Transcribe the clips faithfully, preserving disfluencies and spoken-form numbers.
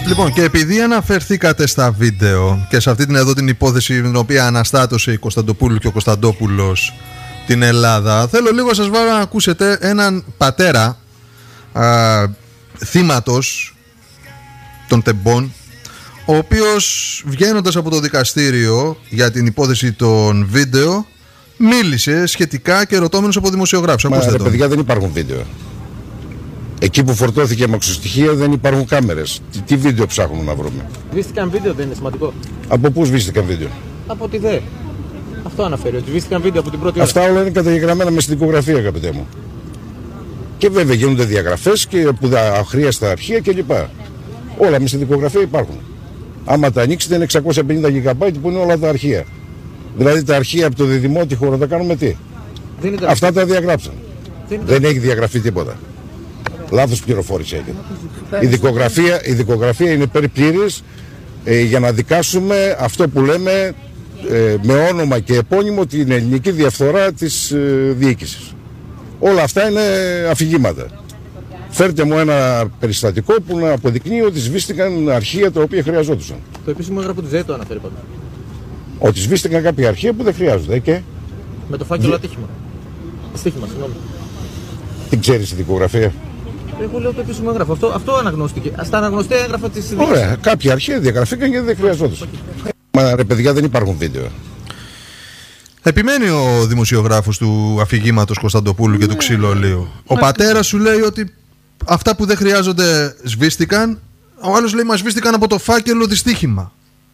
Λοιπόν, και επειδή αναφερθήκατε στα βίντεο και σε αυτή την εδώ την υπόθεση την οποία αναστάτωσε η Κωνσταντοπούλου και ο Κωνσταντόπουλος την Ελλάδα, θέλω λίγο σας βάλω να ακούσετε έναν πατέρα α, θύματος των τεμπών, ο οποίος βγαίνοντας από το δικαστήριο για την υπόθεση των βίντεο μίλησε σχετικά και ρωτώμενος από δημοσιογράφους. Μα ρε παιδιά, δεν υπάρχουν βίντεο. Εκεί που φορτώθηκε με αξιοστοιχεία δεν υπάρχουν κάμερες. Τι, τι βίντεο ψάχνουμε να βρούμε? Σβήστηκαν βίντεο, δεν είναι σημαντικό? Από πού σβήστηκαν βίντεο? Από τη ΔΕ. Αυτό αναφέρει, ότι σβήστηκαν βίντεο από την πρώτη ώρα. Αυτά όλα είναι καταγεγραμμένα με στη δικογραφία, αγαπητέ μου. Και βέβαια γίνονται διαγραφές και που αχρίαστα αρχεία κλπ. Όλα με στη δικογραφία υπάρχουν. Άμα τα ανοίξετε είναι εξακόσια πενήντα γιγαμπάιτ που είναι όλα τα αρχεία. Δηλαδή τα αρχεία από το διδημότυχο να τα κάνουμε τι? Αυτά τα διαγράψαν. Δεν, δεν έχει διαγραφεί τίποτα. Λάθος πληροφόρηση έγινε. Η δικογραφία, η δικογραφία είναι περιπλήρης ε, για να δικάσουμε αυτό που λέμε ε, με όνομα και επώνυμο την ελληνική διαφθορά της ε, διοίκησης. Όλα αυτά είναι αφηγήματα. Φέρτε μου ένα περιστατικό που να αποδεικνύει ότι σβήστηκαν αρχεία τα οποία χρειαζόντουσαν. Το επίσημο έγγραφο του ΔΕ το αναφέρει πάντως. Ότι σβήστηκαν κάποια αρχεία που δεν χρειάζονται και... Με το φάκελο ατύχημα. Αστύχημα, συγγνώμη. Τι ξέρεις η δικογραφία? Εγώ λέω το επίσημο έγγραφο. Αυτό, αυτό αναγνώστηκε. Στα αναγνωστέα έγγραφα της διοίκησης. Ωραία. Κάποια αρχεία διαγραφήκαν και δεν χρειαζόντουσαν. Μα ρε παιδιά, δεν υπάρχουν βίντεο. Επιμένει ο δημοσιογράφος του αφηγήματος Κωνσταντοπούλου ναι, και του Ξυλολίου. Ο πατέρας σου λέει ότι αυτά που δεν χρειάζονται σβήστηκαν. Ο άλλος λέει μα σβήστηκαν από το φάκελο δυστύχημα.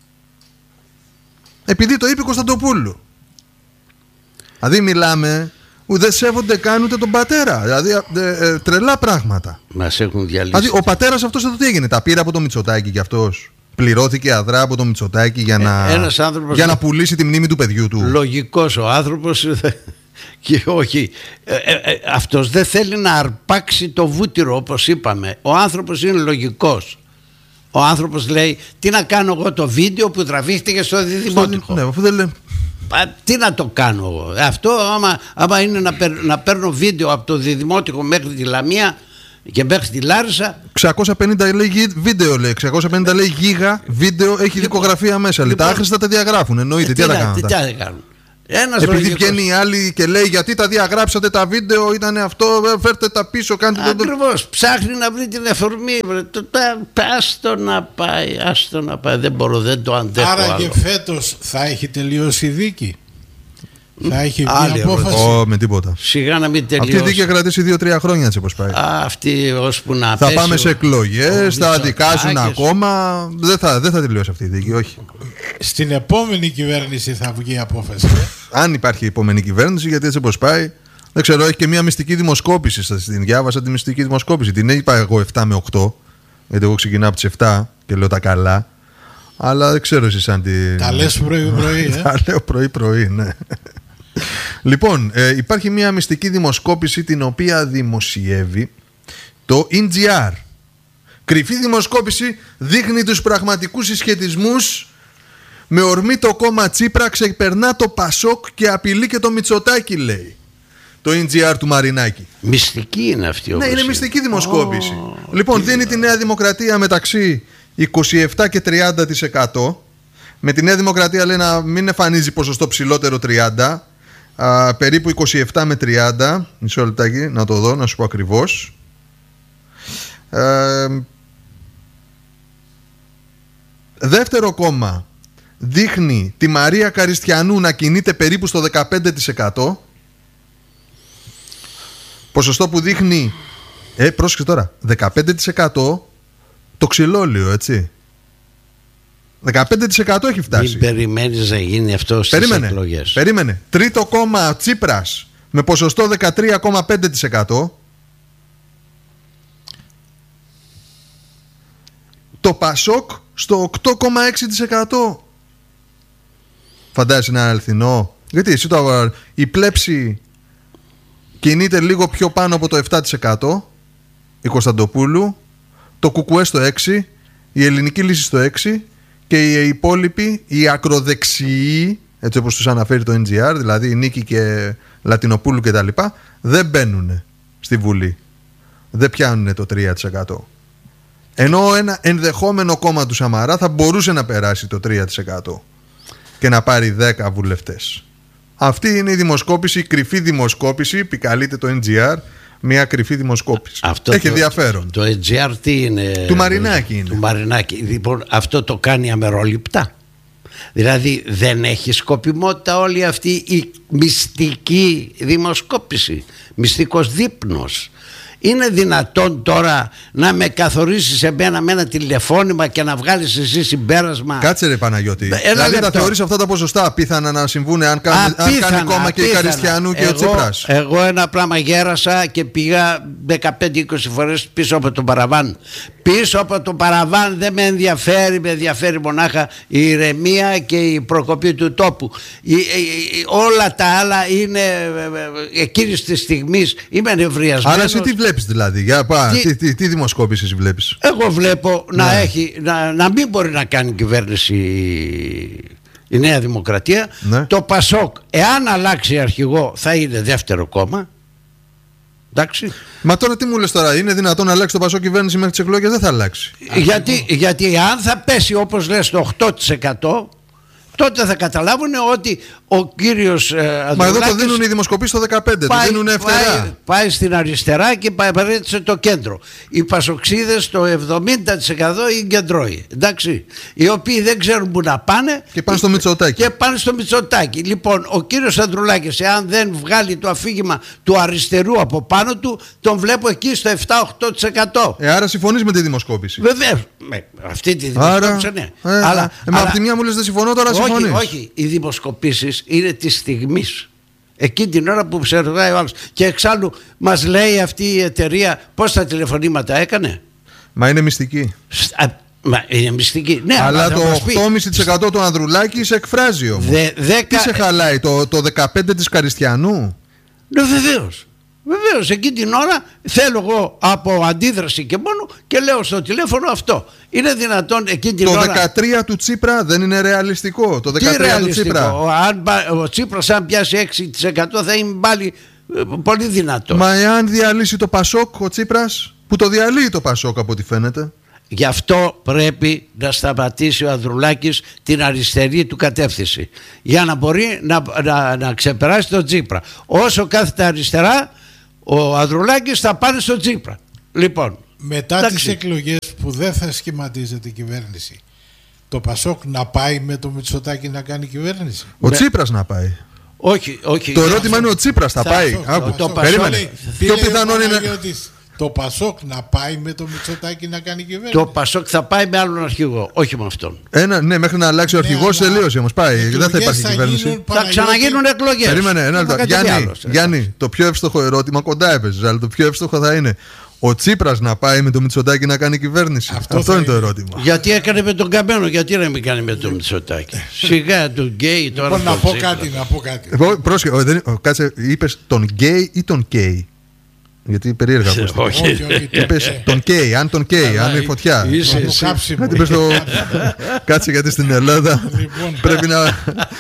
Επειδή το είπε Κωνσταντοπούλου. Δηλαδή μιλάμε, δεν σέβονται καν ούτε τον πατέρα. Δηλαδή ε, ε, τρελά πράγματα. Μας έχουν διαλύσει. Δηλαδή ο πατέρας αυτός εδώ τι έγινε? Τα πήρε από το Μητσοτάκη κι αυτός? Πληρώθηκε αδρά από το Μητσοτάκη για να, ε, άνθρωπος, για να πουλήσει τη μνήμη του παιδιού του? Λογικός ο άνθρωπος και όχι. Ε, ε, ε, αυτός δεν θέλει να αρπάξει το βούτυρο, όπως είπαμε. Ο άνθρωπος είναι λογικός. Ο άνθρωπος λέει τι να κάνω εγώ το βίντεο που τραβήχτηκε στο διδημότυχο. Ναι, αφού δεν λέει. Τι να το κάνω εγώ? Αυτό άμα, άμα είναι να, παίρ, να παίρνω βίντεο από το διδημότυχο μέχρι τη Λαμία και μέχρι τη Λάρισα. εξακόσια πενήντα λέει βίντεο, λέει. εξακόσια πενήντα λέει γίγα βίντεο, έχει λοιπόν, δικογραφία μέσα. Λοιπόν, τα άχρηστα τα διαγράφουν. Εννοείται. Ε, τι, τι, να, τι, τι να κάνουν. Ένας επειδή λογικός. Βγαίνει η άλλη και λέει γιατί τα διαγράψατε τα βίντεο, ήταν αυτό, φέρτε τα πίσω, κάντε το. Ακριβώς, ψάχνει να βρει την εφορμή. Άστο να πάει, άστο να πάει, δεν μπορώ, δεν το αντέχω. Άρα άλλο. Και φέτος θα έχει τελειώσει η δίκη? Θα έχει βγει απόφαση? Ω, με τίποτα. Σιγά να μην τελειώσει. Αυτή η δίκη θα κρατήσει δύο τρία χρόνια έτσι όπως πάει. Α, αυτή ώσπου να θα πέσει. πάμε σε εκλογές, θα δικάζουν ακόμα. Δεν θα, δεν θα τελειώσει αυτή η δίκη, όχι. Στην επόμενη κυβέρνηση θα βγει απόφαση. Αν υπάρχει επόμενη κυβέρνηση, γιατί έτσι όπως πάει. Δεν ξέρω, έχει και μια μυστική δημοσκόπηση. Σας την διάβασα τη μυστική δημοσκόπηση. Την είπα εγώ επτά με οκτώ. Γιατί εγώ ξεκινάω από τις επτά και λέω τα καλά. Αλλά δεν ξέρω εσείς αν τη. Τα λες πρωί-πρωί, ε? Τα λέω πρωί-πρωί, ναι. Λοιπόν, ε, υπάρχει μια μυστική δημοσκόπηση την οποία δημοσιεύει το ι τζι αρ. Κρυφή δημοσκόπηση δείχνει τους πραγματικούς συσχετισμούς. Με ορμή το κόμμα Τσίπρα ξεπερνά το Πασόκ και απειλεί και το Μητσοτάκη, λέει το ι τζι αρ του Μαρινάκη. Μυστική είναι αυτή. Ναι, είναι μυστική δημοσκόπηση. Oh, λοιπόν, δίνει τη Νέα Δημοκρατία μεταξύ είκοσι επτά και τριάντα τοις εκατό. Με τη Νέα Δημοκρατία λέει να μην εμφανίζει ποσοστό ψηλότερο τριάντα. Α, περίπου είκοσι επτά με τριάντα. Μισό λεπτάκι να το δω, να σου πω ακριβώς. Ε, δεύτερο κόμμα δείχνει τη Μαρία Καριστιανού να κινείται περίπου στο δεκαπέντε τοις εκατό. Ποσοστό που δείχνει, ε, πρόσεξε τώρα, δεκαπέντε τοις εκατό το Ξυλόλιο, έτσι. δεκαπέντε τοις εκατό έχει φτάσει. Μην περιμένεις να γίνει αυτό στις περίμενε, εκλογές. Περίμενε. Τρίτο κόμμα Τσίπρας με ποσοστό δεκατρία κόμμα πέντε τοις εκατό. Το Πασόκ στο οκτώ κόμμα έξι τοις εκατό. Φαντάζεσαι ένα αληθινό? Γιατί εσύ το, η πλέψη κινείται λίγο πιο πάνω από το επτά τοις εκατό, η Κωνσταντοπούλου, το Κουκουέ στο έξι τοις εκατό, η Ελληνική Λύση στο έξι τοις εκατό και οι υπόλοιποι, οι ακροδεξιοί, έτσι όπως τους αναφέρει το εν τζι αρ, δηλαδή η Νίκη και Λατινοπούλου και τα λοιπά, δεν μπαίνουν στη Βουλή. Δεν πιάνουν το τρία τοις εκατό. Ενώ ένα ενδεχόμενο κόμμα του Σαμαρά θα μπορούσε να περάσει το τρία τοις εκατό και να πάρει δέκα βουλευτές. Αυτή είναι η δημοσκόπηση, η κρυφή δημοσκόπηση, επικαλείται το εν τζι αρ, μια κρυφή δημοσκόπηση. Αυτό έχει το, ενδιαφέρον. Το εν τζι αρ τι είναι? Του Μαρινάκη είναι. Του Μαρινάκη. Λοιπόν, αυτό το κάνει αμερόληπτα. Δηλαδή δεν έχει σκοπιμότητα όλη αυτή η μυστική δημοσκόπηση, μυστικός δείπνος. Είναι δυνατόν τώρα να με καθορίσεις εμένα με ένα τηλεφώνημα και να βγάλεις εσύ συμπέρασμα? Κάτσε ρε Παναγιώτη. Ένα δηλαδή λεπτό. θα θεωρείς αυτά τα ποσοστά απίθανα να συμβούν αν κάνει, Απίθανα, αν κάνει κόμμα απίθανα. και η Καριστιανού και εγώ, ο Τσίπρας? Εγώ ένα πράγμα γέρασα και πήγα δεκαπέντε είκοσι φορές πίσω από τον παραβάν. Πίσω από τον παραβάν δεν με ενδιαφέρει, με ενδιαφέρει μονάχα η ηρεμία και η προκοπή του τόπου. Η, η, η, όλα τα άλλα είναι εκείνης της στιγμής. Είμαι νευριασμένος. Άρα εσύ τι βλέπεις δηλαδή? Για, πά, Τι- τι, τι, τι δημοσκόπηση εσύ βλέπεις? Εγώ βλέπω να, Ναι. έχει, να, να μην μπορεί να κάνει κυβέρνηση η Νέα Δημοκρατία. Ναι. Το Πασόκ, εάν αλλάξει αρχηγό, θα είναι δεύτερο κόμμα. Εντάξει. Μα τώρα τι μου λες τώρα? Είναι δυνατόν να αλλάξει το Πασόκ κυβέρνηση μέχρι τις εκλογές? Δεν θα αλλάξει. Γιατί, γιατί αν θα πέσει όπως λες το οκτώ τοις εκατό, τότε θα καταλάβουν ότι ο κύριος ε, Μα εδώ το Ανδρουλάκης δίνουν οι δημοσκοπήσεις το δεκαπέντε, το πάει, δίνουν πάει, ευθερά. πάει στην αριστερά και παρέτησε το κέντρο. Οι πασοξίδες το εβδομήντα τοις εκατό είναι κεντρώοι. Εντάξει. Οι οποίοι δεν ξέρουν που να πάνε Και πάνε στο Μητσοτάκη. και πάνε στο Μητσοτάκη. Λοιπόν, ο κύριος Ανδρουλάκης, εάν δεν βγάλει το αφήγημα του αριστερού από πάνω του, τον βλέπω εκεί στο επτά με οκτώ τοις εκατό. Ε, άρα συμφωνείς με τη δημοσκόπηση? Βεβαίως. Με αυτή τη Άρα, δημοσκόπηση, ναι. ε, αλλά, ε, μα αλλά- από τη μια μου λες δεν συμφωνώ, τώρα όχι, συμφωνείς. όχι. Οι δημοσκοπήσεις είναι της στιγμής. Εκείνη την ώρα που ψεργάει ο άλλος. Και εξάλλου μας λέει αυτή η εταιρεία πόσα τηλεφωνήματα έκανε. Μα είναι μυστική. Σ- α, μα είναι μυστική. Ναι, Αλλά θα το μας πει. οκτώ κόμμα πέντε τοις εκατό του Ανδρουλάκη σε εκφράζει όμως. Δε- δέκα- Τι σε χαλάει, το, το δεκαπέντε της Καριστιανού? Ναι, βεβαίως. Βεβαίως, εκείνη την ώρα θέλω εγώ από αντίδραση και μόνο και λέω στο τηλέφωνο αυτό. Είναι δυνατόν εκείνη την Το ώρα. δεκατρία του Τσίπρα δεν είναι ρεαλιστικό? Το Τι δεκατρία του ρεαλιστικό. Τσίπρα. Ο, αν, πα- ο Τσίπρας αν πιάσει έξι τοις εκατό θα είναι πάλι ε, πολύ δυνατό. Μα εάν διαλύσει το Πασόκ ο Τσίπρας, που το διαλύει το Πασόκ από ό,τι φαίνεται. Γι' αυτό πρέπει να σταματήσει ο Ανδρουλάκης την αριστερή του κατεύθυνση για να μπορεί να, να, να ξεπεράσει τον Τσίπρα. Όσο κάθεται αριστερά, ο Ανδρουλάκης θα πάρει στον Τσίπρα. Λοιπόν, Μετά εντάξει. τις εκλογές που δεν θα σχηματίζεται η κυβέρνηση, το Πασόκ να πάει με το Μητσοτάκη να κάνει κυβέρνηση? Ο Ναι. Τσίπρας να πάει. όχι, όχι. Το ερώτημα είναι ο Τσίπρας θα Θα- πάει. το- Άκου, το Πασόκ περίμενε. λέει- Πιο τι λέει ο πιθανόν είναι. Παναγιώτης? Το Πασόκ να πάει με το Μητσοτάκη να κάνει κυβέρνηση? Το Πασόκ θα πάει με άλλον αρχηγό, όχι με αυτόν. Ένα, ναι, μέχρι να αλλάξει ο Ναι, αρχηγός αλλά τελείωσε όμως. Πάει. Δεν θα εκλογές υπάρχει θα κυβέρνηση. γίνουν, Θα Παναγιώτη. ξαναγίνουν εκλογές. Περίμενε ένα Δεν λεπτό. θα κάνει κάτι Γιάννη, άλλο. Γιάννη, το πιο εύστοχο ερώτημα, κοντά έπαιζε, αλλά το πιο εύστοχο θα είναι ο Τσίπρας να πάει με το Μητσοτάκη να κάνει κυβέρνηση. Αυτό Αυτό, θα είναι το είναι. ερώτημα. Γιατί έκανε με τον Καμένο, γιατί να μην κάνει με τον Μητσοτάκη. Σιγά τον γκέι τώρα. Λοιπόν, να τον πω Τσίπρα. κάτι, να πω κάτι. Εγώ, πρόσεχε, ο, δεν, ο, κάτσε, είπες τον γκέι ή τον κέι? Γιατί περίεργα ακούστηκε. Όχι. Όχι, όχι, το- Είπες ε, τον κέι, αν τον κέι, αν είναι φωτιά. Είσαι να το εσύ. κάψιμο. Κάτι πες το... Κάτσε γιατί στην Ελλάδα Λοιπόν. πρέπει να,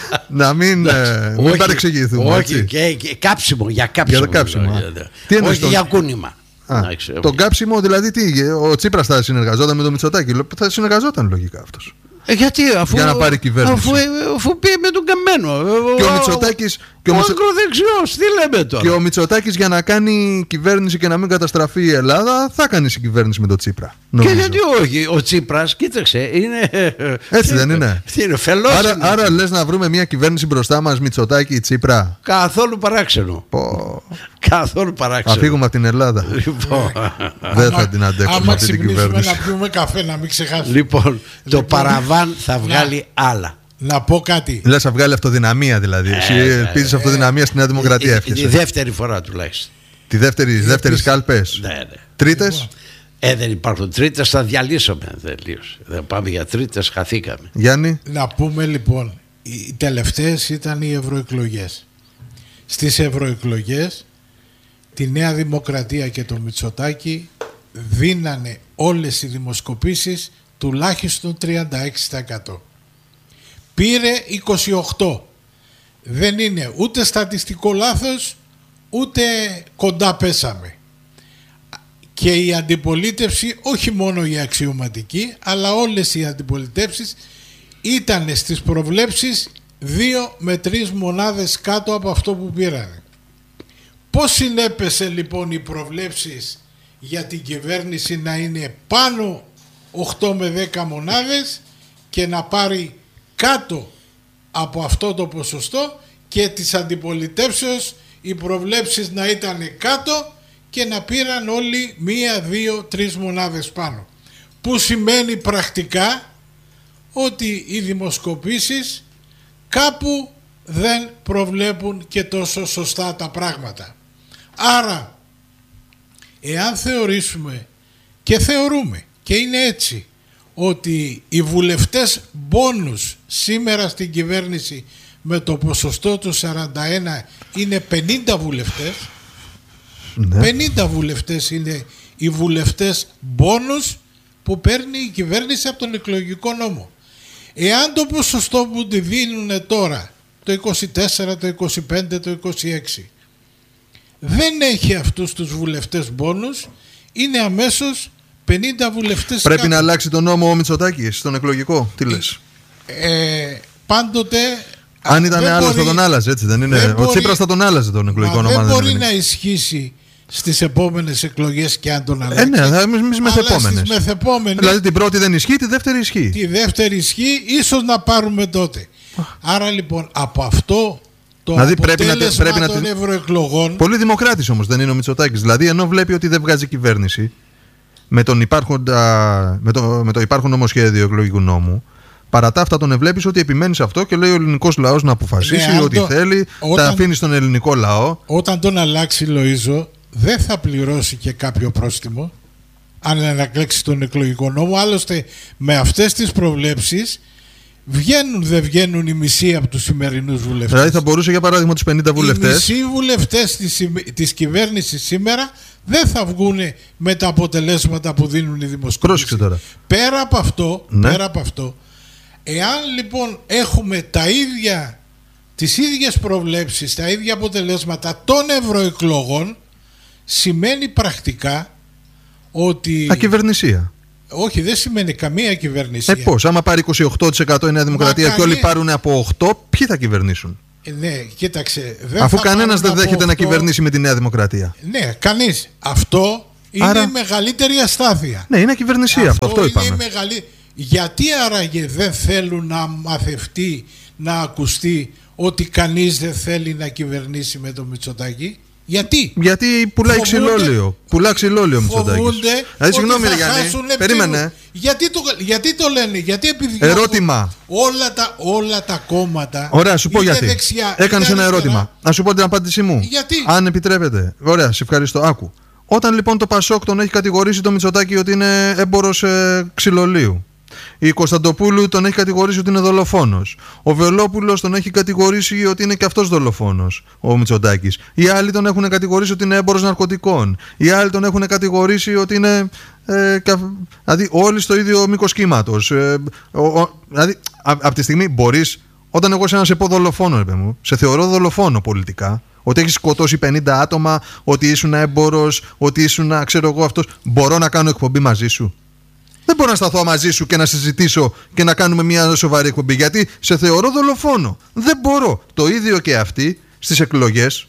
να μην, ε, μην Όχι, παρεξηγηθούμε. Όχι, έτσι. και, και κάψιμο, για κάψιμο. Για το κάψιμο, μιλάω, α. για- Τι εννοείς όχι τον- για κούνημα. Α, Εντάξει, τον κάψιμο δηλαδή τι, ο Τσίπρας θα συνεργαζόταν με τον Μητσοτάκη? Θα συνεργαζόταν λογικά αυτός. Ε, γιατί, αφού, Για να πάρει κυβέρνηση. Αφού, αφού πήγε με τον Καμένο. Και ο Μητσοτάκης- και ο Ο Μητσο- ακροδεξιός, τι λέμε τώρα. Και ο Μητσοτάκης για να κάνει κυβέρνηση και να μην καταστραφεί η Ελλάδα θα κάνει συγκυβέρνηση με τον Τσίπρα. Και νομίζω. γιατί όχι, ο Τσίπρας, κοίταξε, είναι. Έτσι δεν είναι? Τι είναι, φελός Άρα, είναι. άρα λες να βρούμε μια κυβέρνηση μπροστά μας Μητσοτάκη ή Τσίπρα? Καθόλου παράξενο. Πω, Καθόλου παράξενο. θα φύγουμε από την Ελλάδα. Λοιπόν, Δεν άμα- θα την αντέξουμε άμα αυτή την ξυπνήσουμε κυβέρνηση. να πιούμε καφέ, να μην ξεχάσουμε. λοιπόν, το Λοιπόν, παραβάν θα να- βγάλει άλλα. Να πω κάτι. Λες θα βγάλει αυτοδυναμία δηλαδή. Εσύ ελπίζεις αυτοδυναμία στη Νέα Δημοκρατία, Η- η- εύχεσαι. Η δεύτερη φορά τουλάχιστον. Τη δεύτερη, δεύτερες κάλπες. Ναι, ναι. Τρίτες. Ε, δεν υπάρχουν τρίτες, θα διαλύσουμε τελείως. Δεν πάμε για τρίτες, χαθήκαμε. Γιάννη. Να πούμε λοιπόν, οι τελευταίες ήταν οι ευρωεκλογές. Στις ευρωεκλογές τη Νέα Δημοκρατία και το Μητσοτάκη δίνανε όλες οι δημοσκοπήσεις τουλάχιστον τριάντα έξι τοις εκατό. Πήρε είκοσι οκτώ τοις εκατό. Δεν είναι ούτε στατιστικό λάθος, ούτε κοντά πέσαμε. και η αντιπολίτευση, όχι μόνο η αξιωματική, αλλά όλες οι αντιπολιτεύσεις ήταν στις προβλέψεις δύο με τρεις μονάδες κάτω από αυτό που πήρανε. Πώς συνέπεσε λοιπόν οι προβλέψεις για την κυβέρνηση να είναι πάνω οκτώ με δέκα μονάδες και να πάρει κάτω από αυτό το ποσοστό, και της αντιπολιτεύσεως οι προβλέψεις να ήταν κάτω και να πήραν όλοι μία, δύο, τρεις μονάδες πάνω, που σημαίνει πρακτικά ότι οι δημοσκοπήσεις κάπου δεν προβλέπουν και τόσο σωστά τα πράγματα. Άρα εάν θεωρήσουμε, και θεωρούμε και είναι έτσι, ότι οι βουλευτές μπόνους σήμερα στην κυβέρνηση με το ποσοστό του σαράντα ένα είναι πενήντα βουλευτές, ναι. πενήντα βουλευτές είναι οι βουλευτές μπόνους που παίρνει η κυβέρνηση από τον εκλογικό νόμο. Εάν το ποσοστό που τη δίνουν τώρα, το είκοσι τέσσερα, το είκοσι πέντε, το είκοσι έξι, δεν έχει αυτούς τους βουλευτές μπόνους, είναι αμέσως πενήντα βουλευτές. Πρέπει κάτω. να αλλάξει τον νόμο ο Μητσοτάκης στον εκλογικό. Τι λες? Ε, πάντοτε... Αν ήταν άλλος θα τον άλλαζε, έτσι δεν είναι? Δεν ο μπορεί, Τσίπρας θα τον άλλαζε τον εκλογικό νόμο. Δεν μπορεί δεν να ισχύσει στις επόμενες εκλογές και αν τον αλλάξει. Ε, ναι, θα εμείς μεθεπόμενες. μεθεπόμενες. Δηλαδή την πρώτη δεν ισχύει, τη δεύτερη ισχύει. Τη δεύτερη ισχύει, ίσως να πάρουμε τότε. Άρα λοιπόν από αυτό το δηλαδή, αποτέλεσμα πρέπει να, πρέπει των να... ευρωεκλογών... Πολύ δημοκράτης όμως δεν είναι ο Μητσοτάκης. Δηλαδή ενώ βλέπει ότι δεν βγάζει κυβέρνηση με, τον υπάρχοντα, με, το, με το υπάρχον νομοσχέδιο εκλογικού νόμου, παρά τα αυτά τον ευλέπεις ότι επιμένει σε αυτό και λέει ο ελληνικός λαός να αποφασίσει, ναι, ό,τι το, θέλει, όταν, τα αφήνει στον ελληνικό λαό. Όταν τον αλλάξει, Λοΐζο, δεν θα πληρώσει και κάποιο πρόστιμο αν ανακλέξει τον εκλογικό νόμο. Άλλωστε με αυτές τις προβλέψεις βγαίνουν, δεν βγαίνουν οι μισοί από τους σημερινούς βουλευτές. Δηλαδή θα μπορούσε για παράδειγμα τους πενήντα βουλευτές. Οι μισοί βουλευτές της, της κυβέρνησης σήμερα δεν θα βγουν με τα αποτελέσματα που δίνουν οι δημοσκοπήσεις. Πέρα από αυτό, ναι. πέρα από αυτό, εάν λοιπόν έχουμε τα ίδια, τις ίδιες προβλέψεις, τα ίδια αποτελέσματα των ευρωεκλογών, σημαίνει πρακτικά ότι... Ακυβερνησία. Όχι, δεν σημαίνει καμία κυβερνησία. Ε, πώς, άμα πάρει είκοσι οκτώ τοις εκατό η Νέα Δημοκρατία και όλοι πάρουν από οκτώ, ποιοι θα κυβερνήσουν? Ε, ναι, κοίταξε. Δεν Αφού κανένας δεν δέχεται οκτώ... να κυβερνήσει με τη Νέα Δημοκρατία. Ναι, κανείς. Αυτό είναι Άρα... η μεγαλύτερη αστάθεια. Ναι, είναι ακυβερνησία αυτό, αυτό, αυτό είπαμε. Μεγαλή... Γιατί άραγε δεν θέλουν να μαθευτεί, να ακουστεί ότι κανείς δεν θέλει να κυβερνήσει με τον Μητσοτάκη? Γιατί? Γιατί πουλάει ξυλόλιο. Πουλάει ξυλόλιο ο Μητσοτάκης. Δηλαδή, συγγνώμη, Γιάννη, περίμενε. Γιατί το, γιατί το λένε? Γιατί επειδή ερώτημα. Όλα τα, όλα τα κόμματα. Ωραία, σου πω γιατί. Έκανες ένα ερώτημα. Να σου πω την απάντησή μου. Γιατί? Αν επιτρέπετε. Ωραία, σε ευχαριστώ. Άκου. Όταν λοιπόν το Πασόκ τον έχει κατηγορήσει το Μητσοτάκη ότι είναι έμπορος ε, ξυλολίου. Η Κωνσταντοπούλου τον έχει κατηγορήσει ότι είναι δολοφόνος. Ο Βελόπουλος τον έχει κατηγορήσει ότι είναι και αυτός δολοφόνος, ο Μητσοτάκης. Οι άλλοι τον έχουν κατηγορήσει ότι είναι έμπορος ναρκωτικών. Οι άλλοι τον έχουν κατηγορήσει ότι είναι. Ε, κα... Δηλαδή, όλοι στο ίδιο μήκος κύματος. Ε, δηλαδή, από τη στιγμή μπορείς, όταν εγώ σε να σε πω δολοφόνο, ρε, μου, σε θεωρώ δολοφόνο πολιτικά. Ότι έχεις σκοτώσει πενήντα άτομα, ότι ήσουν έμπορος, ότι ήσουν, ξέρω εγώ, αυτός. Μπορώ να κάνω εκπομπή μαζί σου? Δεν μπορώ να σταθώ μαζί σου και να συζητήσω και να κάνουμε μια σοβαρή εκπομπή, γιατί σε θεωρώ δολοφόνο. Δεν μπορώ. Το ίδιο και αυτοί στις εκλογές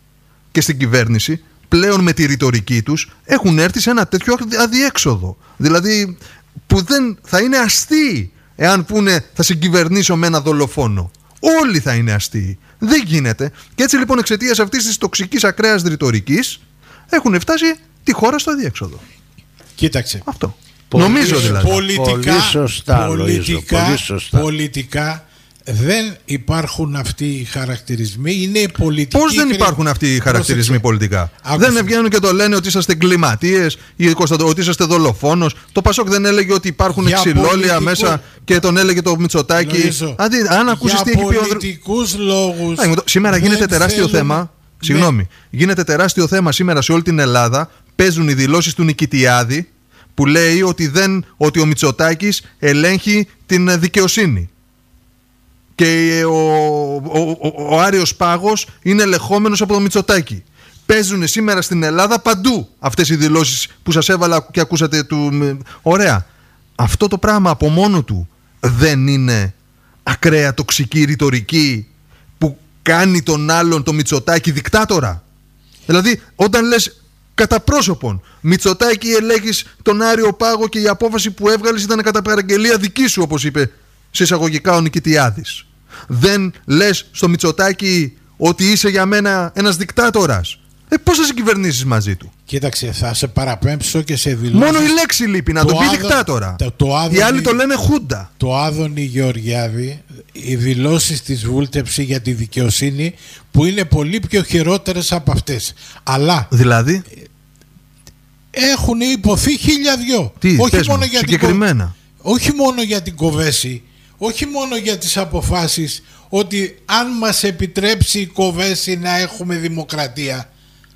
και στην κυβέρνηση πλέον με τη ρητορική τους έχουν έρθει σε ένα τέτοιο αδιέξοδο. Δηλαδή που δεν θα είναι αστείοι εάν πούνε θα συγκυβερνήσω με ένα δολοφόνο. Όλοι θα είναι αστείοι. Δεν γίνεται. Και έτσι λοιπόν εξαιτίας αυτής της τοξικής ακραίας ρητορικής έχουν φτάσει τη χώρα στο αδιέξοδο. Κοίταξε. Αυτό. Πολύ, νομίζω δηλαδή. Πολιτικά, πολύ σωστά, πολιτικά, πολύ σωστά. πολιτικά δεν υπάρχουν αυτοί οι χαρακτηρισμοί. Είναι οι πολιτικοί. Πώς δεν υπάρχουν αυτοί οι χαρακτηρισμοί πολιτικά? Άκουσα. Δεν βγαίνουν και το λένε ότι είσαστε εγκληματίες ή ότι είσαστε δολοφόνος. Το Πασόκ δεν έλεγε ότι υπάρχουν ξυλόλια πολιτικού... μέσα και τον έλεγε το Μητσοτάκη. Δηλαδή, αν ακούσεις τι έχει πει ο πολιτικούς λόγους. Σήμερα γίνεται τεράστιο θέλουν... θέμα. Συγγνώμη. Ναι. Γίνεται τεράστιο θέμα σήμερα σε όλη την Ελλάδα. Παίζουν οι δηλώσεις του Νικητιάδη, που λέει ότι, δεν, ότι ο Μητσοτάκης ελέγχει την δικαιοσύνη και ο, ο, ο, ο Άριος Πάγος είναι ελεγχόμενος από το Μητσοτάκη. παίζουν σήμερα στην Ελλάδα παντού αυτές οι δηλώσεις που σας έβαλα και ακούσατε του. Ωραία. Αυτό το πράγμα από μόνο του δεν είναι ακραία τοξική ρητορική που κάνει τον άλλον, το Μητσοτάκη, δικτάτορα? Δηλαδή, όταν λες κατά πρόσωπον, Μητσοτάκη, ελέγχεις τον Άριο Πάγο και η απόφαση που έβγαλες ήταν κατά παραγγελία δική σου, όπως είπε σε εισαγωγικά ο Νικητιάδης. Δεν λες στο Μητσοτάκη ότι είσαι για μένα ένας δικτάτορας. Ε, πώς θα συγκυβερνήσεις μαζί του? Κοίταξε, θα σε παραπέμψω και σε δηλώσεις. Μόνο η λέξη λείπει, να το, το πει άδο... δικτάτορα. Το, το άδωνη... Οι άλλοι το λένε Χούντα. Το Άδωνη Γεωργιάδη, οι δηλώσεις της βούλτεψη για τη δικαιοσύνη που είναι πολύ πιο χειρότερες από αυτές. Αλλά δηλαδή έχουν υποθεί χίλια δυο. Τι, όχι, πες μόνο μου, για συγκεκριμένα. Την... όχι μόνο για την Κοβέση, όχι μόνο για τις αποφάσεις, ότι αν μας επιτρέψει η Κοβέση να έχουμε δημοκρατία.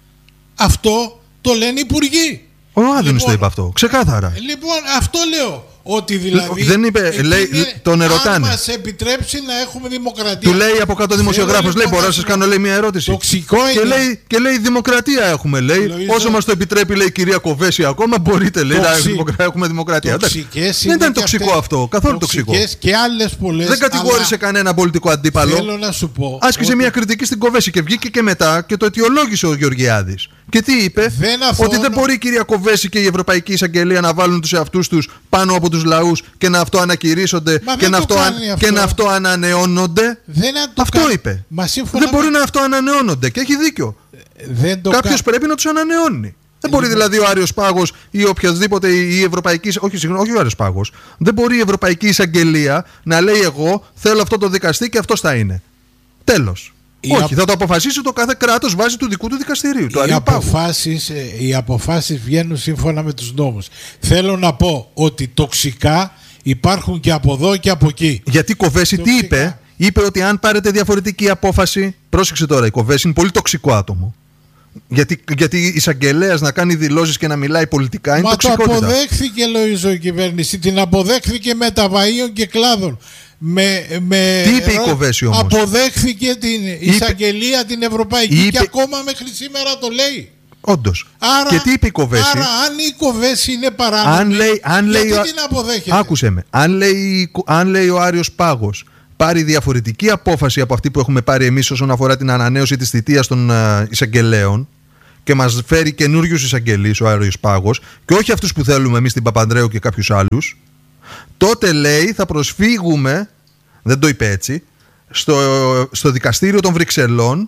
Αυτό το λένε οι υπουργοί. Ο Άδωνης λοιπόν, το είπε αυτό, ξεκάθαρα. Λοιπόν, αυτό λέω. Ότι δηλαδή. Δεν είπε, λέει, τον ερωτάνε. Αν μας επιτρέψει να έχουμε δημοκρατία. Του λέει από κάτω δημοσιογράφος, λέει, μπορώ να σας κάνω, λέει, μια ερώτηση. Τοξικό είναι. Και λέει, και λέει, δημοκρατία έχουμε, λέει. Λογίζω... Όσο μας το επιτρέπει, λέει, η κυρία Κοβέση, ακόμα μπορείτε, λέει, Τοξι... να έχουμε δημοκρατία. Δεν ήταν τοξικό αυτές... αυτό, καθόλου τοξικό. Και άλλες πολλές. Δεν κατηγόρησε αλλά... κανένα πολιτικό αντίπαλο. Θέλω να σου πω. Άσκησε ότι... μια κριτική στην Κοβέση και βγήκε και μετά και το αιτιολόγησε ο Γεωργιάδης. Και τι είπε? Δεν ότι δεν μπορεί η κυρία Κοβέση και η Ευρωπαϊκή Εισαγγελία να βάλουν τους εαυτούς τους πάνω από τους λαούς και να αυτό ανακηρύσσονται και να αυτό, αυτό. και να αυτό ανανεώνονται. Δεν αυτό κάνει. είπε. Δεν με... μπορεί να αυτό ανανεώνονται και έχει δίκιο. Κάποιος κα... πρέπει να τους ανανεώνει. Δεν μπορεί δηλαδή ο Άριος Πάγος ή οποιοδήποτε η Ευρωπαϊκή. Όχι, συγγνώμη, όχι ο Άριος Πάγος. Δεν μπορεί η Ευρωπαϊκή Εισαγγελία να λέει εγώ θέλω αυτό το δικαστή και αυτό θα είναι. Τέλος. Οι όχι, α... θα το αποφασίσει το κάθε κράτος βάσει του δικού του δικαστηρίου. Οι, του αποφάσεις, οι αποφάσεις βγαίνουν σύμφωνα με τους νόμους. Θέλω να πω ότι τοξικά υπάρχουν και από εδώ και από εκεί. Γιατί η Κοβέση τι είπε? Είπε ότι αν πάρετε διαφορετική απόφαση. Πρόσεξε τώρα, η Κοβέση είναι πολύ τοξικό άτομο. Γιατί, γιατί η εισαγγελέας να κάνει δηλώσεις και να μιλάει πολιτικά είναι Μα τοξικότητα. Μα το αποδέχθηκε, Λοΐζο, η κυβέρνηση. Την αποδέχθηκε με τα βαΐων και κλάδων. Με, με, τι είπε η Κοβέση όμως? Αποδέχθηκε την εισαγγελία είπε, την ευρωπαϊκή είπε, και ακόμα μέχρι σήμερα το λέει. Όντως. Άρα, και τι είπε η Κοβέση? Άρα αν η Κοβέση είναι παράνομη, αν λέει, αν γιατί λέει, την αποδέχεται? Άκουσε με. Αν λέει, αν λέει ο Άριος Πάγος πάρει διαφορετική απόφαση από αυτή που έχουμε πάρει εμείς όσον αφορά την ανανέωση της θητείας των uh, εισαγγελέων και μας φέρει καινούριους εισαγγελείς ο Άριος Πάγος και όχι αυτούς που θέλουμε εμείς την Παπανδρέου και κάποιους άλλους, τότε λέει θα προσφύγουμε, δεν το είπε έτσι, στο, στο δικαστήριο των Βρυξελών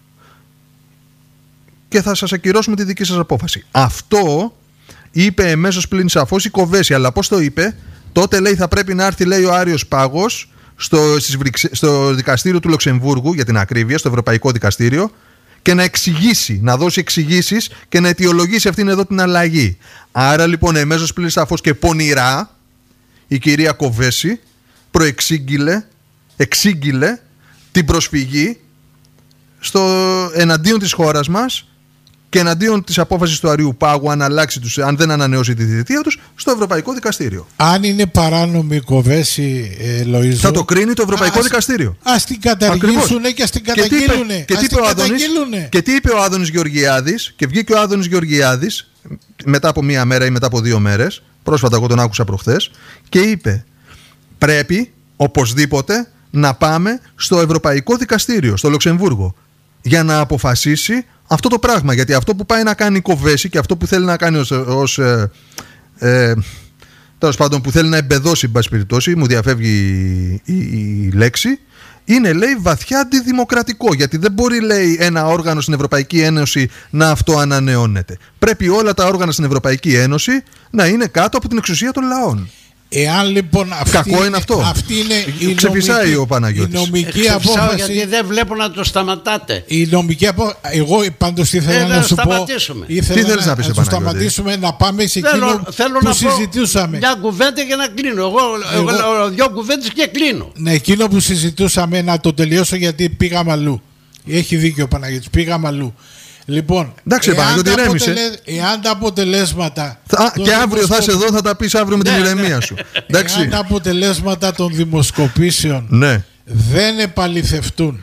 και θα σας ακυρώσουμε τη δική σας απόφαση. Αυτό είπε εμέσως πλην σαφώς η Κοβέση, αλλά πώς το είπε? Τότε λέει θα πρέπει να έρθει, λέει, ο Άριος Πάγος στο, στις Βρυξε... στο δικαστήριο του Λουξεμβούργου, για την ακρίβεια, στο Ευρωπαϊκό Δικαστήριο, και να εξηγήσει, να δώσει εξηγήσεις και να αιτιολογήσει αυτήν εδώ την αλλαγή. Άρα λοιπόν εμέσως πλην σαφώς και πονηρά η κυρία Κοβέση προεξήγηλε, εξήγηλε την προσφυγή στο, εναντίον της χώρας μας και εναντίον της απόφασης του Αρίου Πάγου αν, αλλάξει τους, αν δεν ανανεώσει τη θητεία τους στο Ευρωπαϊκό Δικαστήριο. Αν είναι παράνομη η Κοβέση, ε, Λοΐζο, θα το κρίνει το Ευρωπαϊκό ας, Δικαστήριο. Ας την καταργήσουν και ας την καταγγείλουν. Και, και τι είπε ο Άδωνης Γεωργιάδης, και βγήκε ο Άδωνης Γεωργιάδης μετά από μία μέρα ή μετά από δύο μέρες, πρόσφατα εγώ τον άκουσα προχθές, και είπε πρέπει οπωσδήποτε να πάμε στο Ευρωπαϊκό Δικαστήριο, στο Λουξεμβούργο, για να αποφασίσει αυτό το πράγμα. Γιατί αυτό που πάει να κάνει η Κοβέση και αυτό που θέλει να κάνει ως, ως ε, ε, τέλος πάντων, που θέλει να εμπεδώσει, εν πάση περιπτώσει, μου διαφεύγει η, η, η λέξη, είναι, λέει, βαθιά αντιδημοκρατικό. Γιατί δεν μπορεί, λέει, ένα όργανο στην Ευρωπαϊκή Ένωση να αυτοανανεώνεται. Πρέπει όλα τα όργανα στην Ευρωπαϊκή Ένωση να είναι κάτω από την εξουσία των λαών. Εάν λοιπόν αυτή κακό είναι, είναι αυτό. Αυτή είναι η ξεφυσάει νομική, ο Παναγιώτης. Η νομική απόφαση. Γιατί δεν βλέπω να το σταματάτε. Η νομική απόφαση. Εγώ πάντως ήθελα ε, να σου πω. Τι θέλεις να πεις, να, να σταματήσουμε να πάμε σε εκείνο θέλω, θέλω που να συζητούσαμε. Μια κουβέντα και να κλείνω. Εγώ, εγώ, εγώ δύο κουβέντες και κλείνω. Ναι, εκείνο που συζητούσαμε να το τελειώσω γιατί πήγαμε αλλού. Έχει δίκιο ο Παναγιώτης, πήγαμε αλλού. Λοιπόν, εντάξει, εάν, τα αποτελε... εάν τα αποτελέσματα. Θα... Και αύριο δημοσκοπ... θα είσαι εδώ, θα τα πεις αύριο με την ηρεμία σου. Εάν τα αποτελέσματα των δημοσκοπήσεων ναι. δεν επαληθευτούν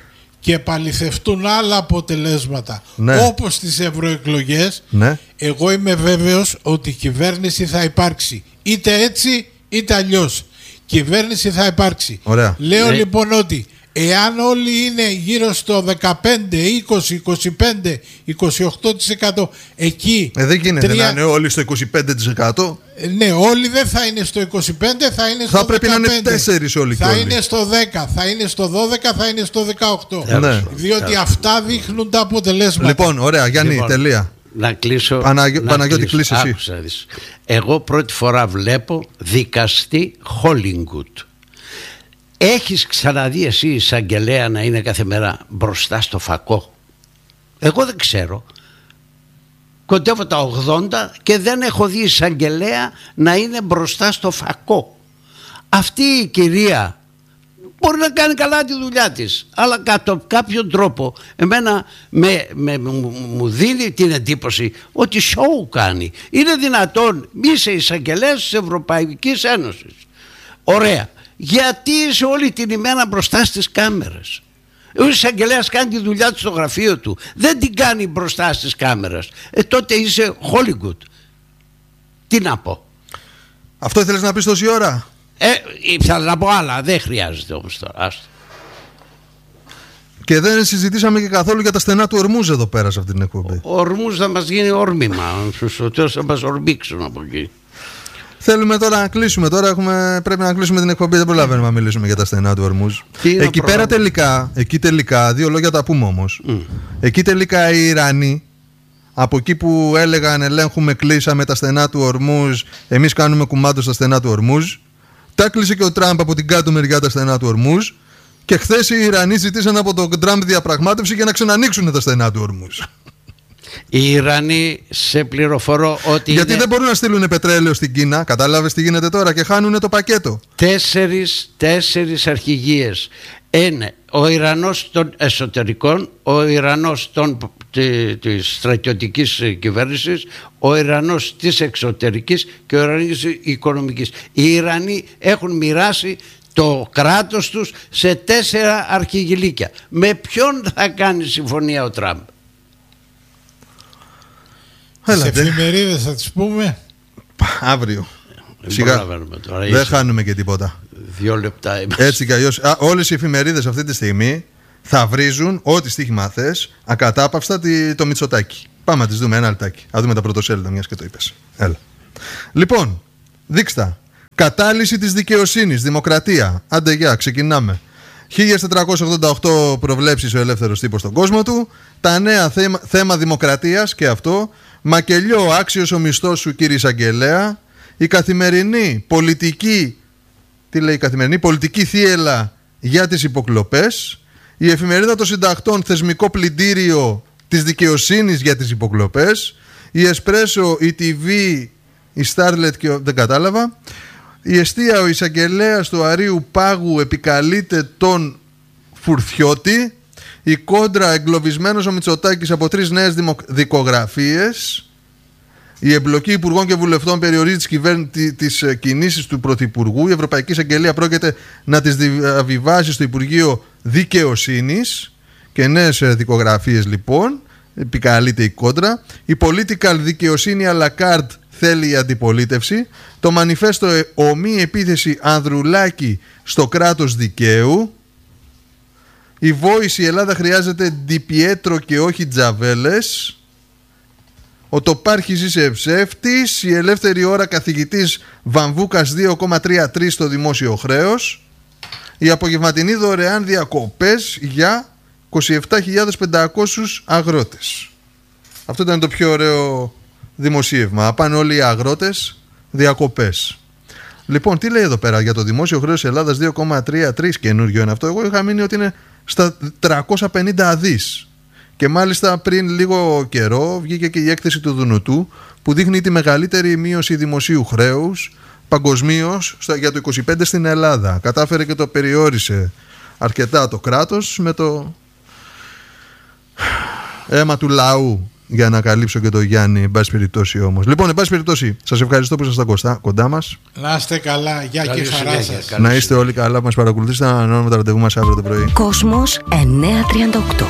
και επαληθευτούν άλλα αποτελέσματα, ναι, όπως τις ευρωεκλογές, ναι, εγώ είμαι βέβαιος ότι η κυβέρνηση θα υπάρξει. Είτε έτσι είτε αλλιώς. Κυβέρνηση θα υπάρξει. Ωραία. Λέω Ναι. λοιπόν ότι εάν όλοι είναι γύρω στο δεκαπέντε, είκοσι, είκοσι πέντε, είκοσι οκτώ τοις εκατό εκεί... Ε, δεν γίνεται τρία- να είναι όλοι στο είκοσι πέντε τοις εκατό. Ναι, όλοι δεν θα είναι στο είκοσι πέντε, θα είναι στο Θα πρέπει δεκαπέντε. να είναι τέσσερις όλοι και Θα όλοι. είναι στο δέκα, θα είναι στο δώδεκα, θα είναι στο δεκαοκτώ. Ναι. Διότι αυτά δείχνουν τα αποτελέσματα. Λοιπόν, ωραία, Γιάννη, Λοιπόν, τελεία. Να κλείσω. Παναγι- να Παναγιώτη, κλείσω. κλείσει εσύ. Άκουσα να δεις. Εγώ πρώτη φορά βλέπω δικαστή Hollywood. Έχεις ξαναδεί εσύ εισαγγελέα να είναι κάθε μέρα μπροστά στο φακό? Εγώ δεν ξέρω. Κοντεύω τα ογδόντα και δεν έχω δει εισαγγελέα να είναι μπροστά στο φακό. Αυτή η κυρία μπορεί να κάνει καλά τη δουλειά της, αλλά κατά κάποιον τρόπο εμένα με, με, μου, μου δίνει την εντύπωση ότι σοου κάνει. Είναι δυνατόν μη είσαι εισαγγελέας της Ευρωπαϊκής Ένωσης? Ωραία. Γιατί είσαι όλη την ημέρα μπροστά στις κάμερες? Ο εισαγγελέας κάνει τη δουλειά του στο γραφείο του, δεν την κάνει μπροστά στις κάμερες. Ε, τότε είσαι Hollywood. Τι να πω? Αυτό ήθελες να πεις τόση ώρα? Ε, ήθελα να πω άλλα, δεν χρειάζεται όμως τώρα. Άστο. Και δεν συζητήσαμε και καθόλου για τα στενά του Ορμούζ εδώ πέρα σε αυτή την εκπομπή. Ο Ορμούς θα μας γίνει όρμημα. Στο τέλος θα μας ορμήξουν από εκεί. Θέλουμε τώρα να κλείσουμε. Τώρα έχουμε, πρέπει να κλείσουμε την εκπομπή. Δεν προλαβαίνουμε να μιλήσουμε για τα στενά του Ορμούζ. Εκεί πέρα τελικά, εκεί τελικά, δύο λόγια τα πούμε όμως. Mm. Εκεί τελικά οι Ιρανοί, από εκεί που έλεγαν ελέγχουμε, κλείσαμε τα στενά του Ορμούζ, εμείς κάνουμε κουμάντο στα στενά του Ορμούζ, τα κλείσε και ο Τραμπ από την κάτω μεριά τα στενά του Ορμούζ. Και χθες οι Ιρανοί ζητήσαν από τον Τραμπ διαπραγμάτευση για να ξανανοίξουν τα στενά του Ορμούζ. Οι Ιρανοί, σε πληροφορώ ότι Γιατί είναι δεν μπορούν να στείλουν πετρέλαιο στην Κίνα, κατάλαβες τι γίνεται τώρα, και χάνουν το πακέτο. τέσσερις, τέσσερις αρχηγίες. Είναι ο Ιρανός των εσωτερικών, ο Ιρανός των, τη, της στρατιωτικής κυβέρνησης, ο Ιρανός της εξωτερικής και ο Ιρανός της οικονομικής. Οι Ιρανοί έχουν μοιράσει το κράτος τους σε τέσσερα αρχηγηλίκια. Με ποιον θα κάνει συμφωνία ο Τραμπ? Τις εφημερίδες θα τις πούμε Αύριο. Δεν Σιγά. προλαβαίνουμε τώρα. Δεν Είσαι χάνουμε και τίποτα. δύο λεπτά είμαστε. Έτσι κι αλλιώς, α, όλες οι εφημερίδες αυτή τη στιγμή θα βρίζουν ό,τι στοίχημα θες, ακατάπαυστα τη- το Μητσοτάκι. Πάμε να τις δούμε ένα λεπτάκι. Να δούμε τα πρωτοσέλιδα, μιας και το είπες. Έλα. Λοιπόν, δείξτα. Κατάλυση της δικαιοσύνης, δημοκρατία. Άντε γεια, ξεκινάμε. χίλια τετρακόσιες ογδόντα οκτώ προβλέψεις ο ελεύθερος τύπος στον κόσμο του. Τα νέα θέμα, θέμα δημοκρατίας και αυτό. Μακελιό, άξιος ο μισθός σου κύριε εισαγγελέα. Η καθημερινή πολιτική, τι λέει η καθημερινή, πολιτική θύελα για τις υποκλοπές. Η εφημερίδα των συντακτών, θεσμικό πλυντήριο της δικαιοσύνης για τις υποκλοπές. Η Εσπρέσο, η τι βι, η Starlet και ο... δεν κατάλαβα. Η εστία, ο εισαγγελέας του Αρείου Πάγου επικαλείται τον Φουρθιώτη. Η Κόντρα, εγκλωβισμένος ο Μητσοτάκης από τρεις νέες δημο... δικογραφίες. Η εμπλοκή υπουργών και βουλευτών περιορίζει τις, κυβέρν... τις κινήσεις του Πρωθυπουργού. Η Ευρωπαϊκή Εισαγγελία πρόκειται να τις διαβιβάσει στο Υπουργείο Δικαιοσύνης. Και νέες δικογραφίες λοιπόν. Επικαλείται η Κόντρα. Η political δικαιοσύνη à la carte θέλει η αντιπολίτευση. Το μανιφέστο ομή επίθεση Ανδρουλάκη στο κράτος δικαίου. Η Voice, η Ελλάδα χρειάζεται Ντιπιέτρο και όχι Τζαβέλες. Ο Τοπάρχης είσαι ψεύτης. Η Ελεύθερη Ώρα καθηγητής Βαμβούκας δύο κόμμα τριάντα τρία στο δημόσιο χρέος. Η απογευματινή δωρεάν διακοπές για είκοσι επτά χιλιάδες πεντακόσιους αγρότες. Αυτό ήταν το πιο ωραίο δημοσίευμα. Πάνε όλοι οι αγρότες διακοπές. Λοιπόν, τι λέει εδώ πέρα για το δημόσιο χρέος Ελλάδας δύο κόμμα τριάντα τρία, καινούριο είναι αυτό. Εγώ είχα μείνει ότι είναι στα τριακόσια πενήντα δις. Και μάλιστα πριν λίγο καιρό βγήκε και η έκθεση του Δουνουτού που δείχνει τη μεγαλύτερη μείωση δημοσίου χρέους παγκοσμίως για το είκοσι πέντε στην Ελλάδα. Κατάφερε και το περιόρισε αρκετά το κράτος με το αίμα του λαού. για να καλύψω και το Γιάννη, εν πάση περιπτώσει όμως. Λοιπόν, εν πάση περιπτώσει, σας ευχαριστώ που ήσασταν κοντά μας. Να είστε καλά, γεια και χαρά σας. Να είστε όλοι καλά που μας παρακολουθήσετε. Να ανανεώνουμε τα ραντεβού μας αύριο το πρωί. Κόσμος εννιακόσια τριάντα οκτώ.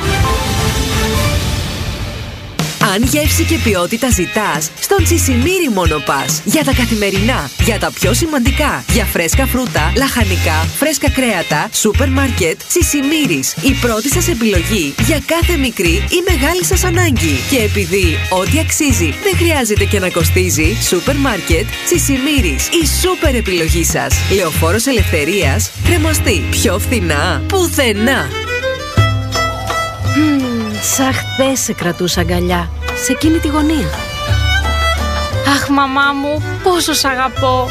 Αν γεύση και ποιότητα ζητάς, στον Τσισιμίρι μόνο πας. Για τα καθημερινά, για τα πιο σημαντικά, για φρέσκα φρούτα, λαχανικά, φρέσκα κρέατα, σούπερ μάρκετ, Τσισιμίρις. Η πρώτη σας επιλογή για κάθε μικρή ή μεγάλη σας ανάγκη. Και επειδή ό,τι αξίζει δεν χρειάζεται και να κοστίζει, σούπερ μάρκετ, Τσισιμίρις. Η σούπερ επιλογή σας. Λεωφόρος Ελευθερίας, κρεμαστή. Πιο φθηνά, πουθενά. Σαν χθες σε κρατούσα αγκαλιά, σε εκείνη τη γωνία. Αχ, μαμά μου, πόσο σ' αγαπώ.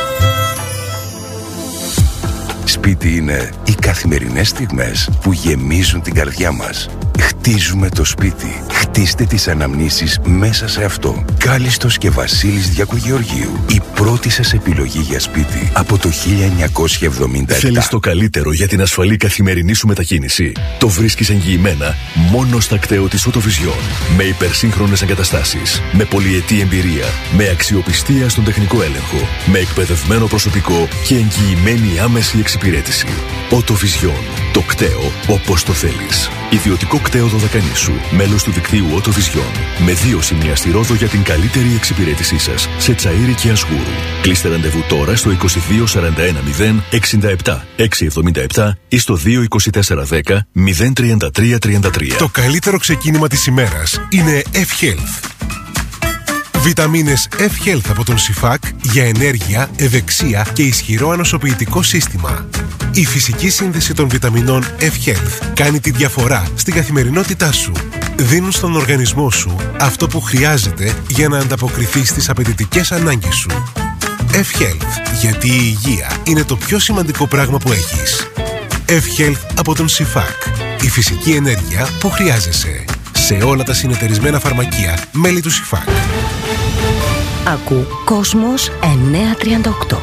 Σπίτι είναι οι καθημερινές στιγμές που γεμίζουν την καρδιά μας. Χτίζουμε το σπίτι. Χτίστε τις αναμνήσεις μέσα σε αυτό. Κάλιστος και Βασίλης Διακογεωργίου. Η πρώτη σας επιλογή για σπίτι από το χίλια εννιακόσια εβδομήντα επτά. Θέλεις το καλύτερο για την ασφαλή καθημερινή σου μετακίνηση? Το βρίσκεις εγγυημένα μόνο στα κτέο της Autovision. Με υπερσύγχρονες εγκαταστάσεις, με πολυετή εμπειρία, με αξιοπιστία στον τεχνικό έλεγχο, με εκπαιδευμένο προσωπικό και εγγυημένη άμεση εξυπηρέτηση. Autovision. Το κτέο όπως το θέλεις. Ιδιωτικό κτέο Δωδεκανήσου, μέλος του δικτύου Autovision. Με δύο σημεία στη Ρόδο για την καλύτερη εξυπηρέτησή σας σε Τσαΐρι και Ασγούρου. Κλείστε ραντεβού τώρα στο είκοσι δύο σαράντα ένα μηδέν εξήντα επτά εξακόσια εβδομήντα επτά ή στο δύο είκοσι τέσσερα δέκα μηδέν τριάντα τρία τριάντα τρία. Το καλύτερο ξεκίνημα της ημέρας είναι F-Health. Βιταμίνες F-Health από τον Σιφάκ για ενέργεια, ευεξία και ισχυρό ανοσοποιητικό σύστημα. Η φυσική σύνδεση των βιταμινών F-Health κάνει τη διαφορά στην καθημερινότητά σου. Δίνουν στον οργανισμό σου αυτό που χρειάζεται για να ανταποκριθεί στις απαιτητικές ανάγκες σου. F-Health, γιατί η υγεία είναι το πιο σημαντικό πράγμα που έχεις. F-Health από τον Σιφάκ. Η φυσική ενέργεια που χρειάζεσαι. Σε όλα τα συνεταιρισμένα φαρμακεία μέλη του Σιφάκ. Ακού Κόσμος εννιακόσια τριάντα οκτώ.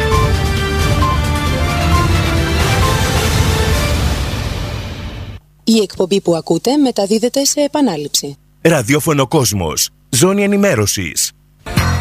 Η εκπομπή που ακούτε μεταδίδεται σε επανάληψη. Ραδιόφωνο Κόσμος. Ζώνη ενημέρωσης.